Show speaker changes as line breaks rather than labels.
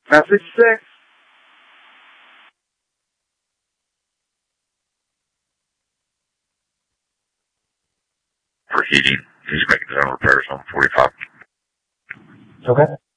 Message 6.
For heating, he's making his own repairs on 45.
Okay.